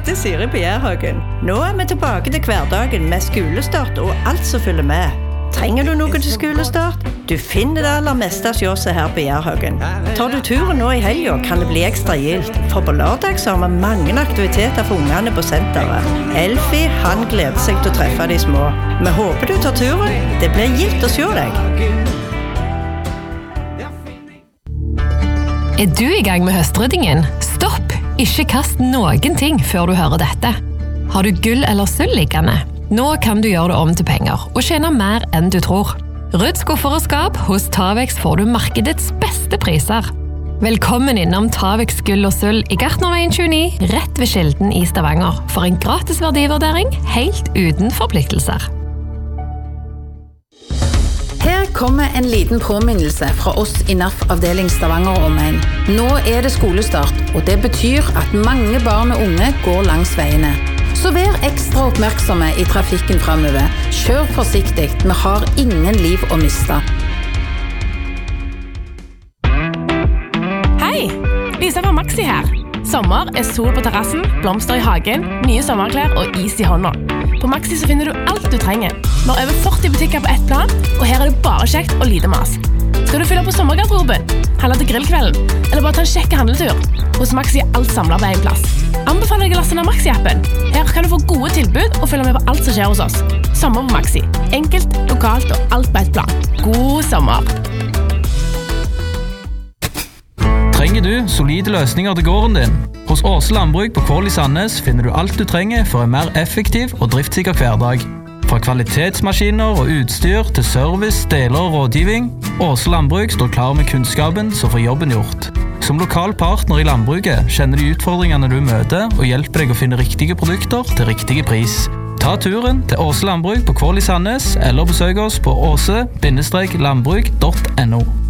Dette Siri Bjerhagen. Nå vi tilbake til hverdagen med skolestart og alt som følger med. Trenger du noe til skolestart? Du finner det aller meste hos oss her på Bjerhagen. Tar du turen nå i helgen, kan det bli ekstra gildt. For på lørdag så har vi mange aktiviteter for ungene på senteret. Elfie, han gleder seg til å treffe de små. Vi håper du tar turen. Det blir gildt å se deg. Du i gang med høstryddingen? Stopp! Ikke kast noen ting før du hører dette. Har du gull eller sølv liggende? Nå kan du gjøre det om til penger og tjene mer enn du tror. Rydd skuffer og skap. Hos Tavex får du markedets beste priser. Velkommen innom Tavex gull og sølv i Gartnerveien 29, rett ved Skilden i Stavanger, for en gratis verdivurdering helt uten forpliktelser. Her kommer en liten påminnelse fra oss i NAF-avdeling Stavanger og omegn. Nå det skolestart, og det betyr at mange barn og unge går langs veiene. Så vær ekstra oppmerksomme i trafikken fremover. Kjør forsiktig, vi har ingen liv å miste. Hei, Lisa fra Maxi her. Sommer sol på terrassen, blomster i hagen, nye sommerklær og is i hånda. På Maxi så finner du alt du trenger. Vi har over 40 butikker på ett plan, og her det bare kjekt og lite mas. Skal du fylle på sommergarderoben, handle til grillkvelden, eller bare ta en kjekk handletur? Hos Maxi alt samlet på en plass. Anbefaler deg å laste ned Maxi-appen. Her kan du få gode tilbud og følge med på alt som skjer hos oss. Sommer på Maxi. Enkelt, lokalt og alt på ett plan. God sommer! Trenger du solide løsninger til gården din? Hos Åse Landbruk på Kvål i Sandnes finner du alt du trenger for en mer effektiv og driftssikker hverdag. Fra kvalitetsmaskiner og utstyr til service, deler og rådgivning, Åse Landbruk står klar med kunnskapen som får jobben gjort. Som lokal partner i landbruket kjenner de utfordringene du møter og hjelper deg å finne riktige produkter til riktige pris. Ta turen til Åse Landbruk på Kvål i Sandnes eller besøk oss på åse-landbruk.no.